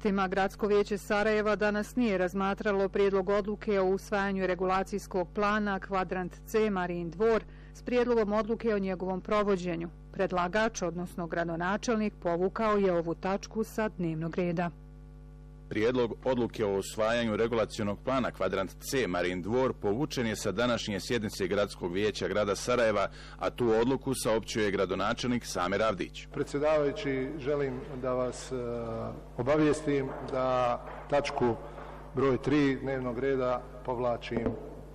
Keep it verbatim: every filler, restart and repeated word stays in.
okolnostima Gradsko vijeće Sarajeva danas nije razmatralo prijedlog odluke o usvajanju regulacijskog plana Kvadrant C Marijin dvor s prijedlogom odluke o njegovom provođenju. Predlagač, odnosno gradonačelnik, povukao je ovu tačku sa dnevnog reda. Prijedlog odluke o usvajanju regulacionog plana Kvadrant C Marijin dvor povučen je sa današnje sjednice Gradskog vijeća grada Sarajeva, a tu odluku saopćuje gradonačelnik Samer Avdić. Predsjedavajući, želim da vas uh, obavijestim da tačku broj tri dnevnog reda povlačim